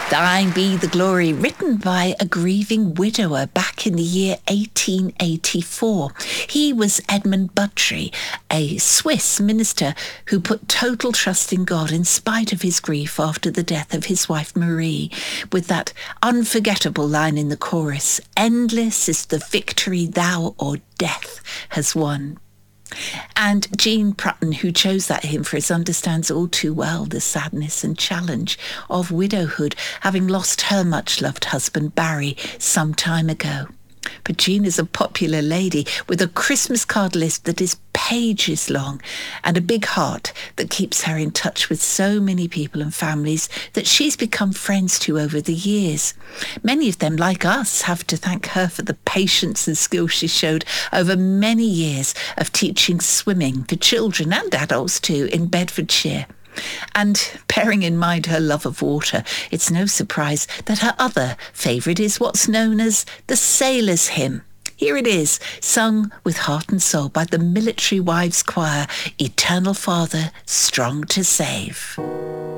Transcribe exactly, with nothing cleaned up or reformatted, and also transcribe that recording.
Thine Be the Glory, written by a grieving widower back in the year eighteen eighty-four. He was Edmund Buttry, a Swiss minister who put total trust in God in spite of his grief after the death of his wife Marie, with that unforgettable line in the chorus, "Endless is the victory thou or death has won." And Jean Prutton, who chose that hymn for us, understands all too well the sadness and challenge of widowhood, having lost her much-loved husband Barry some time ago. But Jean is a popular lady with a Christmas card list that is pages long and a big heart that keeps her in touch with so many people and families that she's become friends to over the years. Many of them, like us, have to thank her for the patience and skill she showed over many years of teaching swimming for children and adults too in Bedfordshire. And bearing in mind her love of water, it's no surprise that her other favourite is what's known as the Sailor's Hymn. Here it is, sung with heart and soul by the Military Wives Choir, "Eternal Father, Strong to Save."